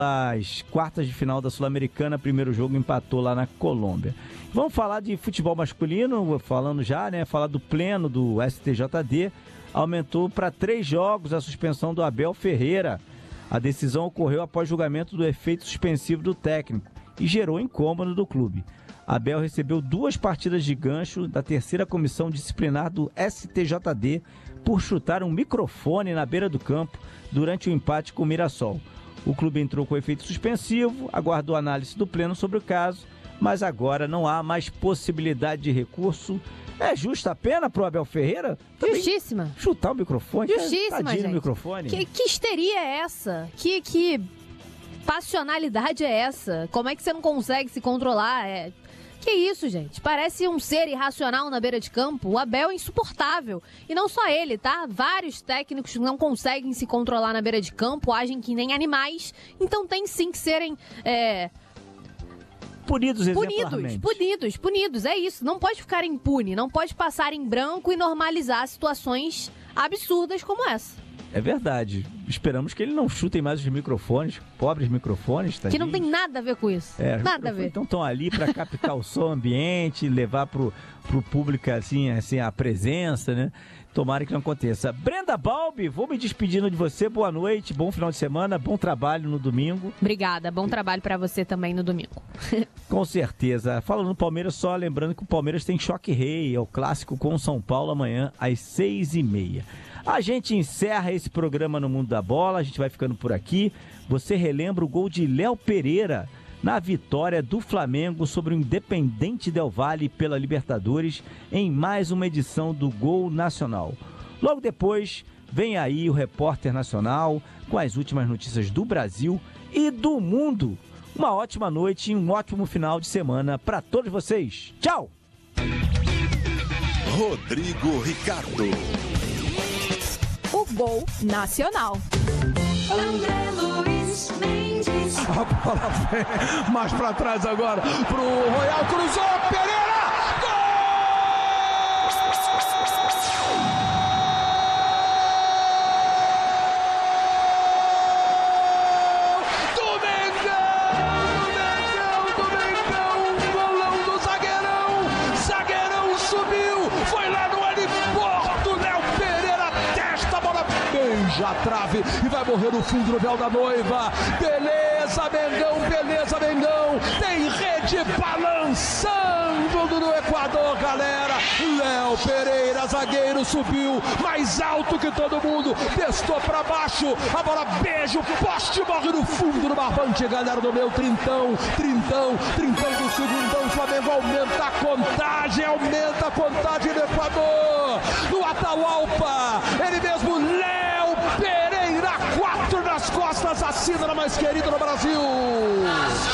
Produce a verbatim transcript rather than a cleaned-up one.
As quartas de final da Sul-Americana, primeiro jogo empatou lá na Colômbia. Vamos falar de futebol masculino, falando já, né? Falar do pleno do S T J D. Aumentou para três jogos a suspensão do Abel Ferreira. A decisão ocorreu após julgamento do efeito suspensivo do técnico e gerou incômodo do clube. Abel recebeu duas partidas de gancho da terceira comissão disciplinar do S T J D por chutar um microfone na beira do campo durante o empate com o Mirassol. O clube entrou com efeito suspensivo, aguardou análise do pleno sobre o caso, mas agora não há mais possibilidade de recurso. É justa a pena pro Abel Ferreira? Também Justíssima. Chutar o microfone? Justíssima, gente. No microfone. Que, que histeria é essa? Que, que passionalidade é essa? Como é que você não consegue se controlar? É... Que isso, gente? Parece um ser irracional na beira de campo. O Abel é insuportável. E não só ele, tá? Vários técnicos não conseguem se controlar na beira de campo, agem que nem animais. Então tem sim que serem... É... Punidos Punidos, exemplarmente. punidos, punidos. É isso. Não pode ficar impune. Não pode passar em branco e normalizar situações absurdas como essa. É verdade. Esperamos que ele não chute mais os microfones, pobres microfones. Tadinhos. Que não tem nada a ver com isso. É, nada a ver. Então estão ali para captar o som ambiente, levar pro, pro público assim, assim, a presença, né? Tomara que não aconteça. Brenda Balbi, vou me despedindo de você. Boa noite, bom final de semana, bom trabalho no domingo. Obrigada, bom trabalho para você também no domingo. Com certeza. Falando no Palmeiras, só lembrando que o Palmeiras tem Choque Rei, é o clássico com o São Paulo amanhã às seis e meia. A gente encerra esse programa no Mundo da Bola, a gente vai ficando por aqui. Você relembra o gol de Léo Pereira na vitória do Flamengo sobre o Independente Del Valle pela Libertadores em mais uma edição do Gol Nacional. Logo depois, vem aí o Repórter Nacional com as últimas notícias do Brasil e do mundo. Uma ótima noite e um ótimo final de semana para todos vocês. Tchau! Rodrigo Ricardo. O Gol Nacional. André Luiz Mendes. A bola vem mais pra trás agora pro Royal, cruzou, Pereira! Gol! Do Mengão! Do Mengão! Do Mengão! Golão do zagueirão! Zagueirão subiu! Foi lá no heliporto! Léo Pereira testa a bola, beija a trave e vai morrer no fundo do véu da noiva. Beleza, Mengão, beleza, Mengão. Tem rede balançando no Equador, galera. Léo Pereira, zagueiro, subiu mais alto que todo mundo. Testou pra baixo, a bola beija o poste, morre no fundo do barbante, galera do meu trintão, trintão, trintão do segundão. O Flamengo aumenta a contagem, aumenta a contagem do Equador. No Atahualpa, ele mesmo, Léo Pereira, quatro nas costas, a síndrome mais querida no Brasil.